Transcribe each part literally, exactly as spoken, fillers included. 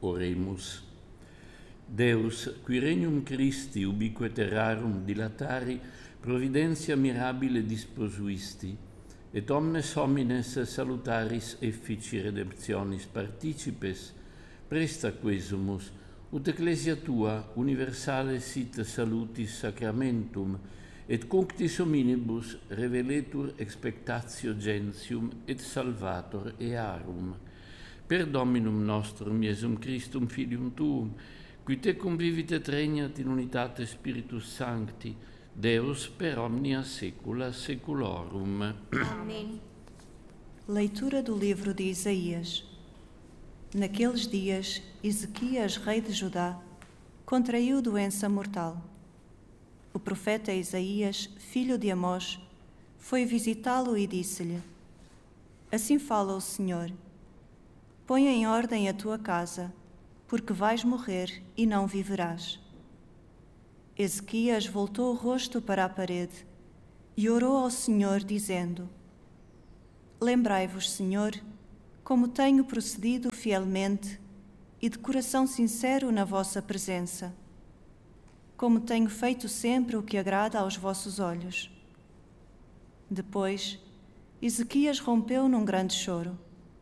Oremus. Deus, qui regnum Christi ubique terrarum dilatari, providentia mirabile disposuisti, et omnes homines salutaris effici redemptionis participes, presta quesumus, ut ecclesia tua universale sit salutis sacramentum, et cunctis hominibus reveletur expectatio gentium et salvator earum. Per Dominum nostrum Iesum Christum Filium Tuum, qui te convivit et regnat in unitate Spiritus Sancti, Deus per omnia saecula saeculorum. Amém. Leitura do livro de Isaías. Naqueles dias, Ezequias, rei de Judá, contraiu doença mortal. O profeta Isaías, filho de Amós, foi visitá-lo e disse-lhe: Assim fala o Senhor: Põe em ordem a tua casa, porque vais morrer e não viverás. Ezequias voltou o rosto para a parede e orou ao Senhor, dizendo: Lembrai-vos, Senhor, como tenho procedido fielmente e de coração sincero na vossa presença, como tenho feito sempre o que agrada aos vossos olhos. Depois, Ezequias rompeu num grande choro.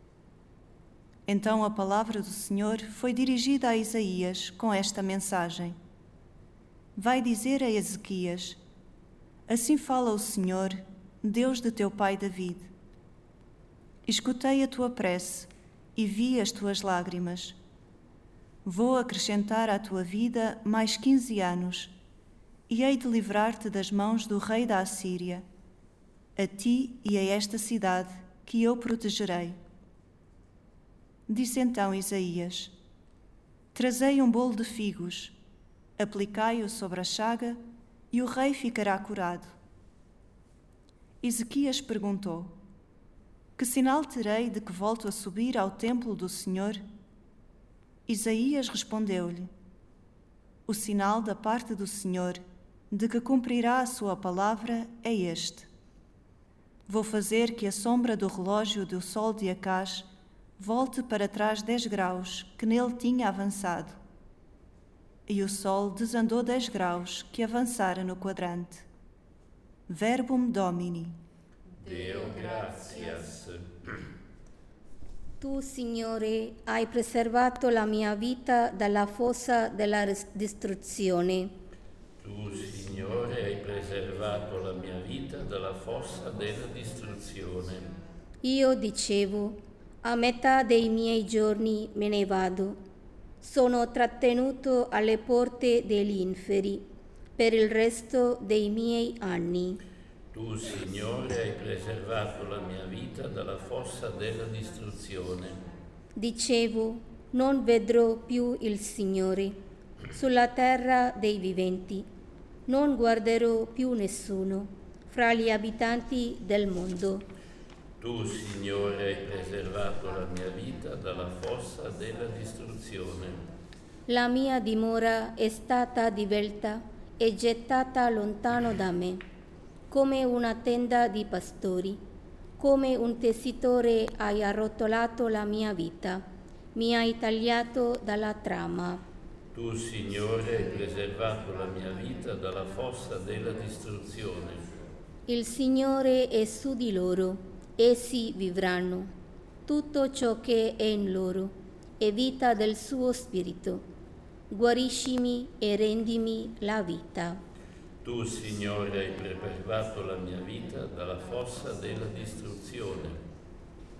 Então a palavra do Senhor foi dirigida a Isaías com esta mensagem: Vai dizer a Ezequias: Assim fala o Senhor, Deus de teu pai David. Escutei a tua prece e vi as tuas lágrimas. Vou acrescentar à tua vida mais quinze anos, e hei de livrar-te das mãos do rei da Assíria, a ti e a esta cidade que eu protegerei. Disse então Isaías: Trazei um bolo de figos, aplicai-o sobre a chaga, e o rei ficará curado. Ezequias perguntou: Que sinal terei de que volto a subir ao templo do Senhor? Isaías respondeu-lhe: O sinal da parte do Senhor, de que cumprirá a sua palavra, é este: Vou fazer que a sombra do relógio do sol de Acaz volte para trás dez graus, que nele tinha avançado. E o sol desandou dez graus, que avançara no quadrante. Verbum Domini. Deo gratias. Tu, Signore, hai preservato la mia vita dalla fossa della distruzione. Tu, Signore, hai preservato la mia vita dalla fossa della distruzione. Io dicevo: a metà dei miei giorni me ne vado. Sono trattenuto alle porte degli inferi per il resto dei miei anni. Tu, Signore, hai preservato la mia vita dalla fossa della distruzione. Dicevo: non vedrò più il Signore sulla terra dei viventi. Non guarderò più nessuno fra gli abitanti del mondo. Tu, Signore, hai preservato la mia vita dalla fossa della distruzione. La mia dimora è stata divelta e gettata lontano da me, come una tenda di pastori. Come un tessitore hai arrotolato la mia vita, mi hai tagliato dalla trama. Tu, Signore, hai preservato la mia vita dalla fossa della distruzione. Il Signore è su di loro. Essi vivranno. Tutto ciò che è in loro è vita del suo spirito. Guariscimi e rendimi la vita. Tu, Signore, hai preservato la mia vita dalla fossa della distruzione.